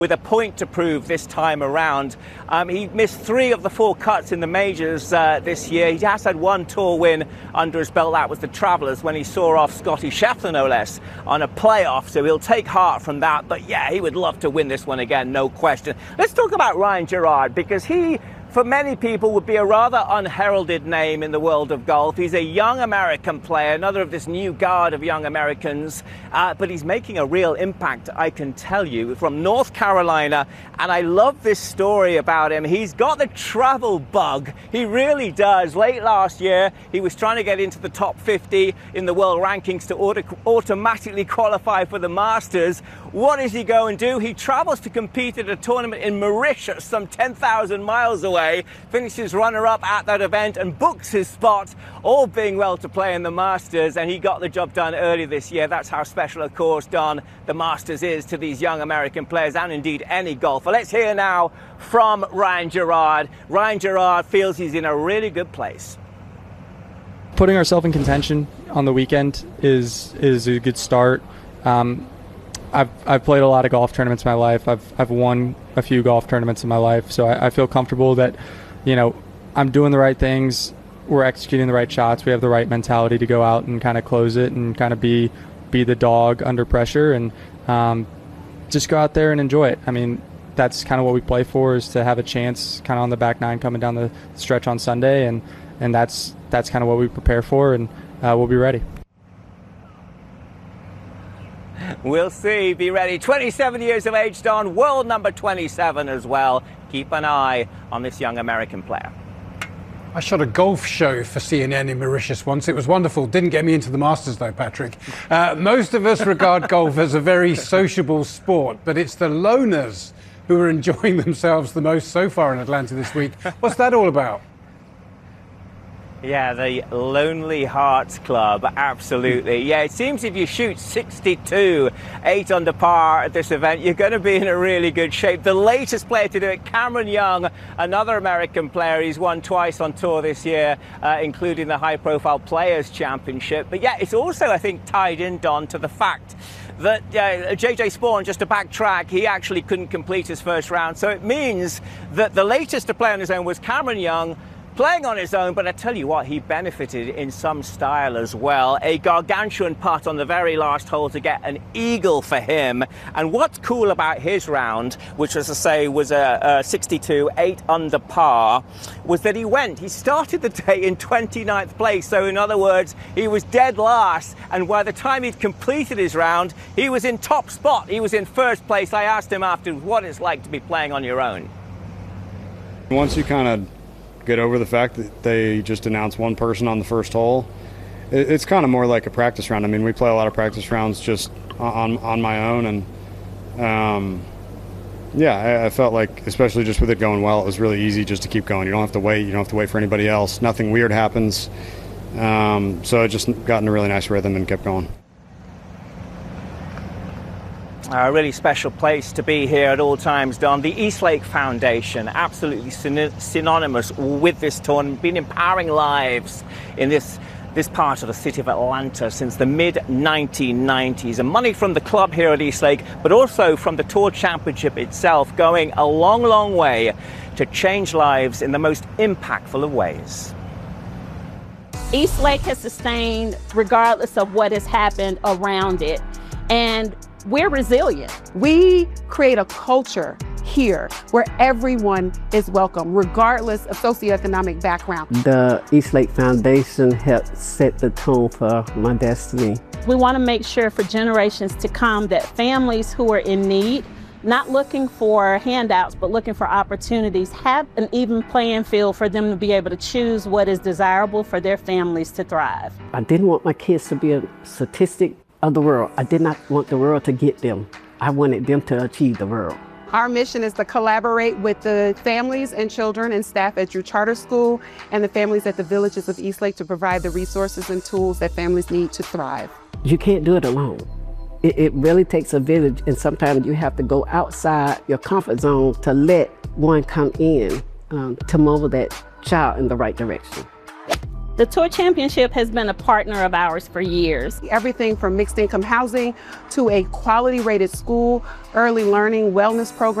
with a point to prove this time around. He missed 3 of the 4 cuts in the majors this year. He has had 1 tour win under his belt. That was the Travelers when he saw off Scotty Scheffler, no less, on a playoff. So he'll take heart from that. But yeah, he would love to win this one again, no question. Let's talk about Ryan Gerard, because he, for many people, would be a rather unheralded name in the world of golf. He's a young American player, another of this new guard of young Americans, but he's making a real impact, I can tell you, from North Carolina. And I love this story about him. He's got the travel bug. He really does. Late last year, he was trying to get into the top 50 in the world rankings to automatically qualify for the Masters. What does he go and do? He travels to compete at a tournament in Mauritius, some 10,000 miles away, finishes runner-up at that event and books his spot, all being well to play in the Masters, and he got the job done early this year. That's how special a course, Don, the Masters is to these young American players, and indeed any golfer. Let's hear now from Ryan Gerard. Ryan Gerard feels he's in a really good place. Putting ourselves in contention on the weekend is a good start. I've played a lot of golf tournaments in my life. I've won a few golf tournaments in my life, so I feel comfortable that, you know, I'm doing the right things. We're executing the right shots. We have the right mentality to go out and kind of close it and kind of be the dog under pressure and just go out there and enjoy it. I mean, that's kind of what we play for, is to have a chance kind of on the back nine coming down the stretch on Sunday, and that's kind of what we prepare for, and we'll be ready. We'll see. Be ready. 27 years of age, Don. World number 27 as well. Keep an eye on this young American player. I shot a golf show for CNN in Mauritius once. It was wonderful. Didn't get me into the Masters though, Patrick. Most of us regard golf as a very sociable sport, but it's the loners who are enjoying themselves the most so far in Atlanta this week. What's that all about? Yeah, the Lonely Hearts Club, absolutely. Yeah, it seems if you shoot 62, 8 under par at this event, you're going to be in a really good shape. The latest player to do it, Cameron Young, another American player. He's won twice on tour this year, including the high-profile Players' Championship. But yeah, it's also, I think, tied in, Don, to the fact that JJ Spawn, just to backtrack, he actually couldn't complete his first round. So it means that the latest to play on his own was Cameron Young, playing on his own, but I tell you what, he benefited in some style as well. A gargantuan putt on the very last hole to get an eagle for him. And what's cool about his round, which, as I say, was a 62, 8 under par, was that he started the day in 29th place. So in other words, he was dead last. And by the time he'd completed his round, he was in top spot. He was in first place. I asked him after what it's like to be playing on your own. Once you kind of get over the fact that they just announced one person on the first hole, it's kind of more like a practice round. I mean, we play a lot of practice rounds just on my own, and yeah, I felt like, especially just with it going well, it was really easy just to keep going. You don't have to wait. You don't have to wait for anybody else. Nothing weird happens. So I just got in a really nice rhythm and kept going. A really special place to be here at all times, Don. The Eastlake Foundation, absolutely synonymous with this tournament, been empowering lives in this part of the city of Atlanta since the mid-1990s. And money from the club here at Eastlake, but also from the Tour Championship itself, going a long, long way to change lives in the most impactful of ways. Eastlake has sustained regardless of what has happened around it. And we're resilient. We create a culture here where everyone is welcome, regardless of socioeconomic background. The Eastlake Foundation helped set the tone for my destiny. We want to make sure for generations to come that families who are in need, not looking for handouts, but looking for opportunities, have an even playing field for them to be able to choose what is desirable for their families to thrive. I didn't want my kids to be a statistic of the world. I did not want the world to get them. I wanted them to achieve the world. Our mission is to collaborate with the families and children and staff at your charter school and the families at the villages of Eastlake to provide the resources and tools that families need to thrive. You can't do it alone. It really takes a village, and sometimes you have to go outside your comfort zone to let one come in to mold that child in the right direction. The Tour Championship has been a partner of ours for years. Everything from mixed income housing to a quality rated school, early learning, wellness program.